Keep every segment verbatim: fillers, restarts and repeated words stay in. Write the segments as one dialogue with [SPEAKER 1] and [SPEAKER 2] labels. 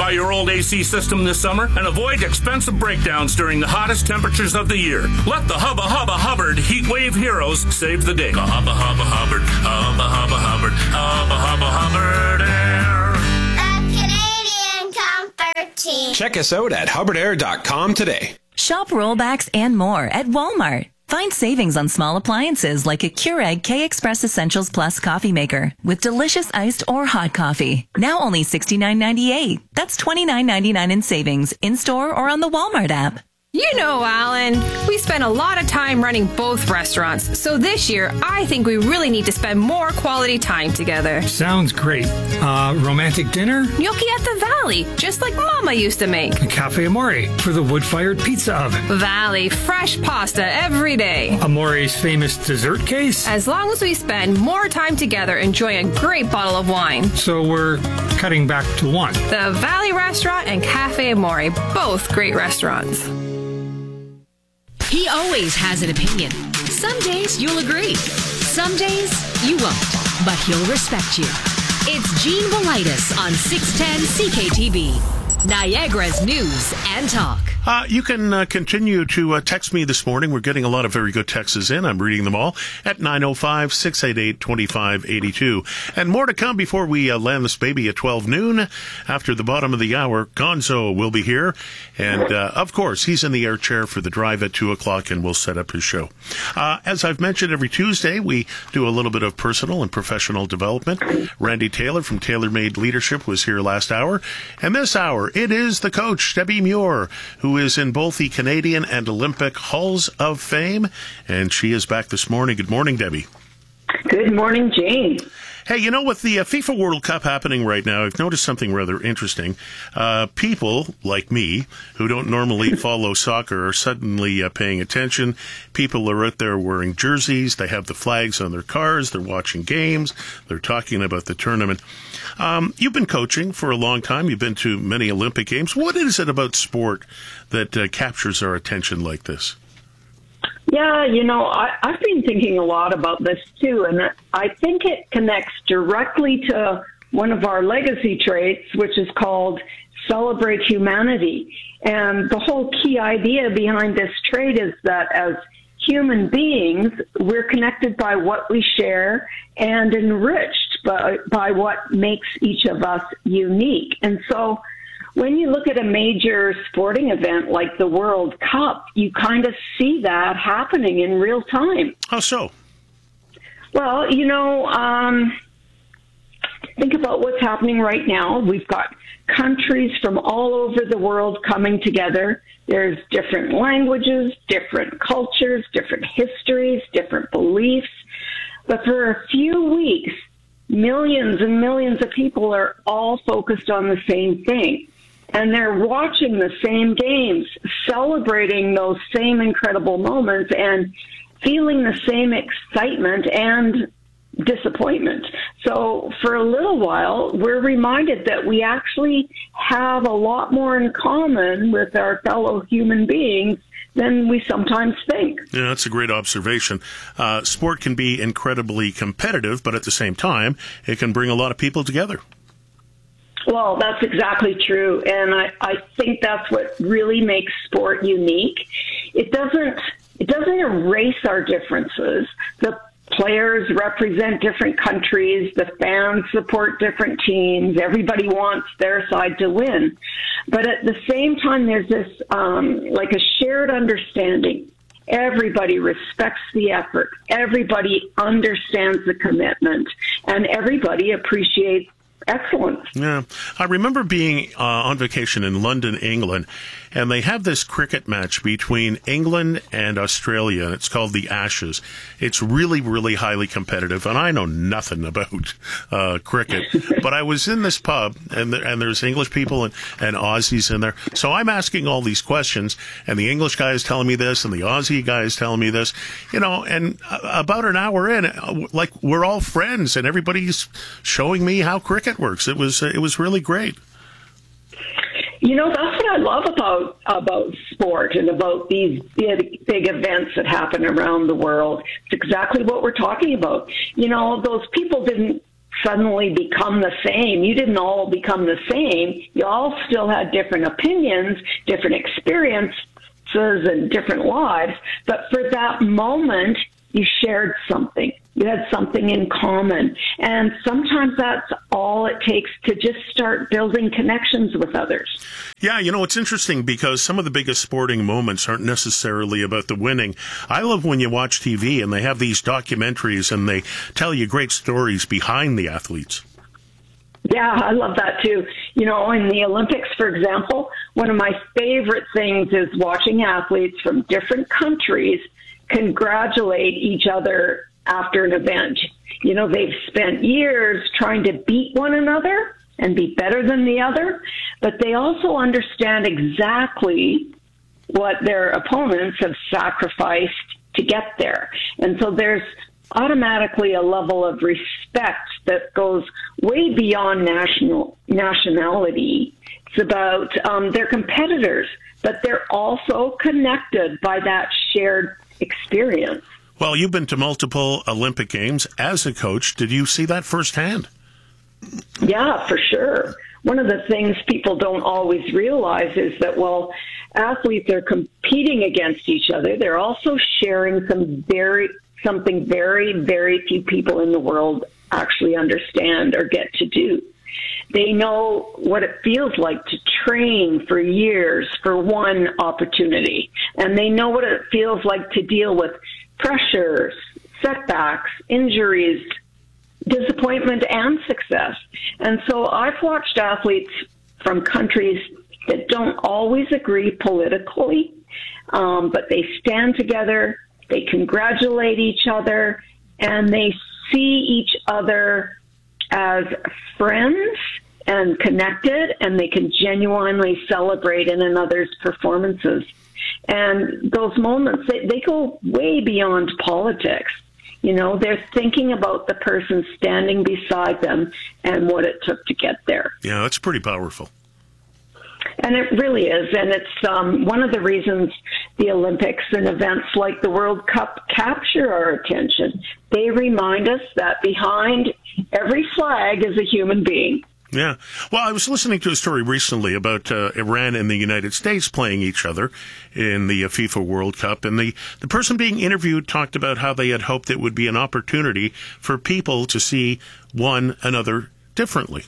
[SPEAKER 1] Try your old A C system this summer and avoid expensive breakdowns during the hottest temperatures of the year. Let the Hubba Hubba Hubbard Heat Wave heroes save the day. Hubba Hubba Hubbard, Hubba Hubba Hubbard, Hubba Hubba Hubbard Air.
[SPEAKER 2] The Canadian Comfort Team.
[SPEAKER 3] Check us out at hubbard air dot com today.
[SPEAKER 4] Shop rollbacks and more at Walmart. Find savings on small appliances like a Keurig K-Express Essentials Plus coffee maker with delicious iced or hot coffee. Now only sixty-nine ninety-eight. That's twenty-nine ninety-nine in savings in-store or on the Walmart app.
[SPEAKER 5] You know, Alan, we spend a lot of time running both restaurants. So this year, I think we really need to spend more quality time together.
[SPEAKER 6] Sounds great. Uh, romantic dinner?
[SPEAKER 5] Gnocchi at the Valley, just like Mama used to make.
[SPEAKER 6] A Cafe Amore for the wood-fired pizza oven.
[SPEAKER 5] Valley, fresh pasta every day.
[SPEAKER 6] Amore's famous dessert case?
[SPEAKER 5] As long as we spend more time together enjoying a great bottle of wine.
[SPEAKER 6] So we're cutting back to one.
[SPEAKER 5] The Valley Restaurant and Cafe Amore, both great restaurants.
[SPEAKER 7] He always has an opinion. Some days you'll agree. Some days you won't. But he'll respect you. It's Gene Velitis on six ten C K T B. Niagara's News and Talk.
[SPEAKER 8] Uh, you can uh, continue to uh, text me this morning. We're getting a lot of very good texts in. I'm reading them all at nine oh five, six eight eight, two five eight two. And more to come before we uh, land this baby at twelve noon. After the bottom of the hour, Gonzo will be here. And, uh, of course, he's in the air chair for the drive at two o'clock, and we'll set up his show. Uh, as I've mentioned, every Tuesday, we do a little bit of personal and professional development. Randy Taylor from Taylor Made Leadership was here last hour. And this hour, it is the coach, Debbie Muir, who is in both the Canadian and Olympic Halls of Fame. And she is back this morning. Good morning, Debbie.
[SPEAKER 9] Good morning, Jane.
[SPEAKER 8] Hey, you know, with the uh, FIFA World Cup happening right now, I've noticed something rather interesting. Uh, people like me, who don't normally follow soccer, are suddenly uh, paying attention. People are out there wearing jerseys. They have the flags on their cars. They're watching games. They're talking about the tournament. Um, you've been coaching for a long time. You've been to many Olympic Games. What is it about sport that uh, captures our attention like this?
[SPEAKER 9] Yeah, you know, I, I've been thinking a lot about this too, and I think it connects directly to one of our legacy traits, which is called celebrate humanity. And the whole key idea behind this trait is that as human beings, we're connected by what we share and enriched by, by what makes each of us unique. And so when you look at a major sporting event like the World Cup, you kind of see that happening in real time.
[SPEAKER 8] How so?
[SPEAKER 9] Well, you know, um, think about what's happening right now. We've got countries from all over the world coming together. There's different languages, different cultures, different histories, different beliefs. But for a few weeks, millions and millions of people are all focused on the same thing. And they're watching the same games, celebrating those same incredible moments, and feeling the same excitement and disappointment. So for a little while, we're reminded that we actually have a lot more in common with our fellow human beings than we sometimes think.
[SPEAKER 8] Yeah, that's a great observation. Uh, sport can be incredibly competitive, but at the same time, it can bring a lot of people together.
[SPEAKER 9] Well, that's exactly true, and I, I think that's what really makes sport unique. It doesn't it doesn't erase our differences. The players represent different countries, the fans support different teams, everybody wants their side to win. But at the same time, there's this um, like a shared understanding. Everybody respects the effort, everybody understands the commitment, and everybody appreciates excellence.
[SPEAKER 8] Yeah. I remember being uh, on vacation in London, England, and they have this cricket match between England and Australia, and it's called the Ashes. It's really, really highly competitive, and I know nothing about uh, cricket, but I was in this pub, and, the, and there's English people and, and Aussies in there, so I'm asking all these questions, and the English guy is telling me this, and the Aussie guy is telling me this, you know, and about an hour in, like, we're all friends, and everybody's showing me how cricket works. It was, it was really great.
[SPEAKER 9] You know, that's what I love about about sport and about these big, big events that happen around the world. It's exactly what we're talking about. You know, those people didn't suddenly become the same. You didn't all become the same. You all still had different opinions, different experiences, and different lives. But for that moment, you shared something. You had something in common. And sometimes that's all it takes to just start building connections with others.
[SPEAKER 8] Yeah, you know, it's interesting because some of the biggest sporting moments aren't necessarily about the winning. I love when you watch T V and they have these documentaries and they tell you great stories behind the athletes.
[SPEAKER 9] Yeah, I love that too. You know, in the Olympics, for example, one of my favorite things is watching athletes from different countries congratulate each other after an event. You know, they've spent years trying to beat one another and be better than the other, but they also understand exactly what their opponents have sacrificed to get there. And so there's automatically a level of respect that goes way beyond national nationality. It's about um, their competitors, but they're also connected by that shared experience.
[SPEAKER 8] Well, you've been to multiple Olympic Games as a coach. Did you see that firsthand?
[SPEAKER 9] Yeah, for sure. One of the things people don't always realize is that while athletes are competing against each other, they're also sharing some very something very, very few people in the world actually understand or get to do. They know what it feels like to train for years for one opportunity, and they know what it feels like to deal with pressures, setbacks, injuries, disappointment, and success. And so I've watched athletes from countries that don't always agree politically, um, but they stand together, they congratulate each other, and they see each other as friends and connected, and they can genuinely celebrate in another's performances. And those moments, they, they go way beyond politics. You know, they're thinking about the person standing beside them and what it took to get there.
[SPEAKER 8] Yeah, that's pretty powerful.
[SPEAKER 9] And it really is. And it's um, one of the reasons the Olympics and events like the World Cup capture our attention. They remind us that behind every flag is a human being.
[SPEAKER 8] Yeah. Well, I was listening to a story recently about uh, Iran and the United States playing each other in the uh, FIFA World Cup, and the, the person being interviewed talked about how they had hoped it would be an opportunity for people to see one another differently.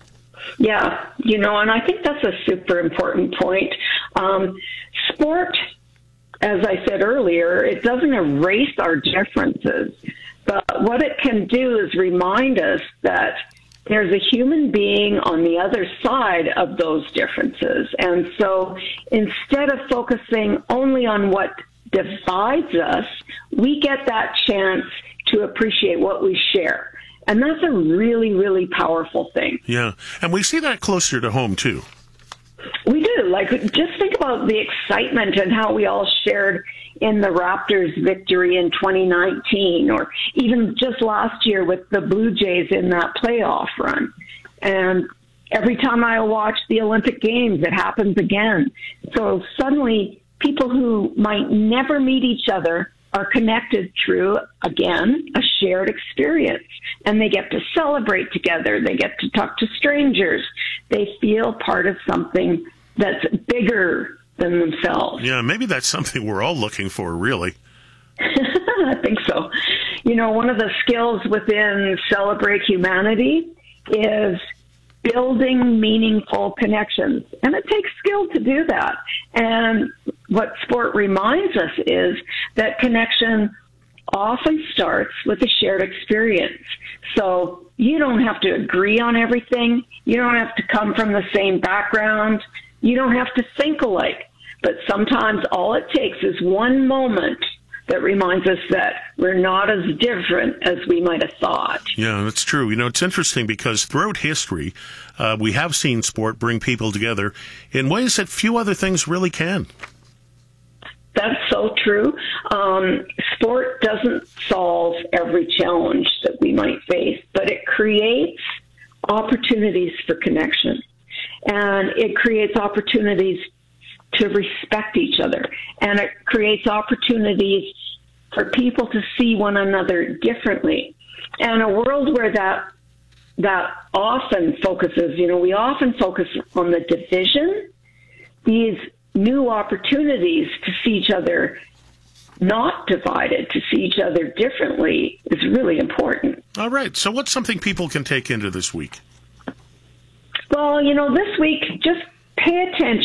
[SPEAKER 9] Yeah, you know, and I think that's a super important point. Um, sport, as I said earlier, it doesn't erase our differences, but what it can do is remind us that there's a human being on the other side of those differences. And so instead of focusing only on what divides us, we get that chance to appreciate what we share. And that's a really, really powerful thing.
[SPEAKER 8] Yeah. And we see that closer to home, too.
[SPEAKER 9] We do. Like, just think about the excitement and how we all shared in the Raptors' victory in twenty nineteen, or even just last year with the Blue Jays in that playoff run. And every time I watch the Olympic Games, it happens again. So suddenly, people who might never meet each other are connected through, again, a shared experience. And they get to celebrate together. They get to talk to strangers. They feel part of something that's bigger than themselves.
[SPEAKER 8] Yeah, maybe that's something we're all looking for, really.
[SPEAKER 9] I think so. You know, one of the skills within Celebrate Humanity is building meaningful connections. And it takes skill to do that. And what sport reminds us is that connection often starts with a shared experience. So you don't have to agree on everything. You don't have to come from the same background. You don't have to think alike. But sometimes all it takes is one moment that reminds us that we're not as different as we might have thought.
[SPEAKER 8] Yeah, that's true. You know, it's interesting because throughout history, uh, we have seen sport bring people together in ways that few other things really can.
[SPEAKER 9] That's so true. Um, sport doesn't solve every challenge that we might face, but it creates opportunities for connection. And it creates opportunities to respect each other. And it creates opportunities for people to see one another differently. And a world where that that often focuses, you know, we often focus on the division. These new opportunities to see each other not divided, to see each other differently is really important.
[SPEAKER 8] All right. So what's something people can take into this week?
[SPEAKER 9] Well, you know, this week, just pay attention